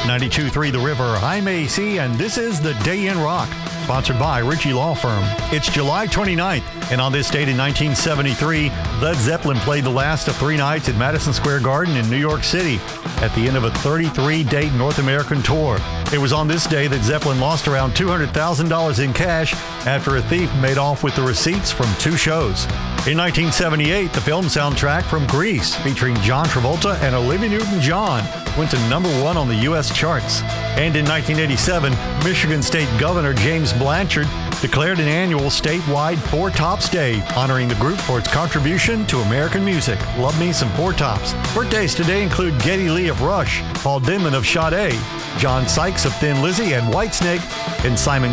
92.3 The River, I'm AC, and this is The Day in Rock, sponsored by Ritchie Law Firm. It's July 29th, and on this date in 1973, Led Zeppelin played the last of 3 nights at Madison Square Garden in New York City at the end of a 33-date North American tour. It was on this day that Zeppelin lost around $200,000 in cash after a thief made off with the receipts from 2 shows. In 1978, the film soundtrack from Grease, featuring John Travolta and Olivia Newton-John, went to #1 on the U.S. charts. And in 1987, Michigan State Governor James Blanchard declared an annual statewide Four Tops Day, honoring the group for its contribution to American music. Love me some Four Tops. Birthdays today include Geddy Lee of Rush, Paul Denman of Sade, John Sykes of Thin Lizzy and Whitesnake, and Simon